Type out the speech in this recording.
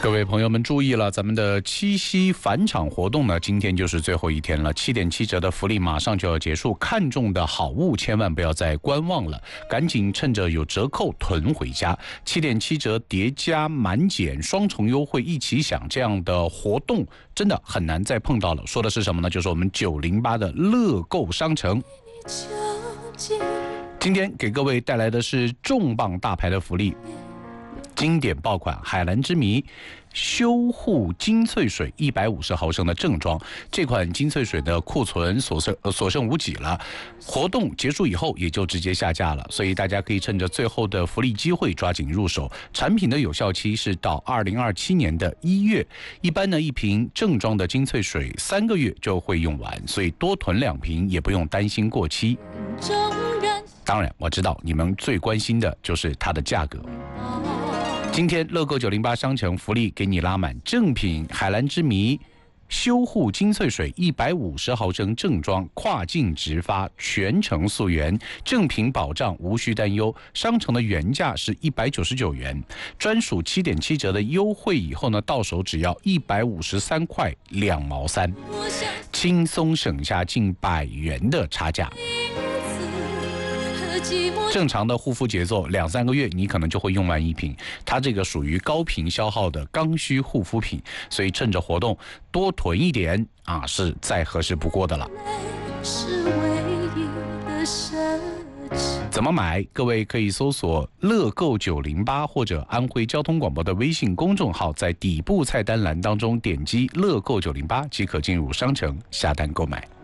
各位朋友们注意了，咱们的七夕返场活动呢，今天就是最后一天了，7.7折的福利马上就要结束，看中的好物千万不要再观望了，赶紧趁着有折扣囤回家。7.7折叠加满减双重优惠一起享，这样的活动真的很难再碰到了。说的是什么呢？就是我们908的乐购商城。今天给各位带来的是重磅大牌的福利。经典爆款海蓝之谜修护精粹水150毫升的正装，这款精粹水的库存所剩无几了，活动结束以后也就直接下架了，所以大家可以趁着最后的福利机会抓紧入手。产品的有效期是到2027年的1月，一般呢一瓶正装的精粹水3个月就会用完，所以多囤2瓶也不用担心过期。当然我知道你们最关心的就是它的价格。今天乐购908商城福利给你拉满，正品海蓝之谜修护精粹水150毫升正装，跨境直发，全程溯源，正品保障，无需担忧。商城的原价是199元，专属7.7折的优惠以后呢，到手只要153块2毛3，轻松省下近100元的差价。正常的护肤节奏2-3个月你可能就会用完一瓶，它这个属于高频消耗的刚需护肤品，所以趁着活动多囤一点啊，是再合适不过的了。怎么买？各位可以搜索乐购908或者安徽交通广播的微信公众号，在底部菜单栏当中点击乐购908即可进入商城下单购买。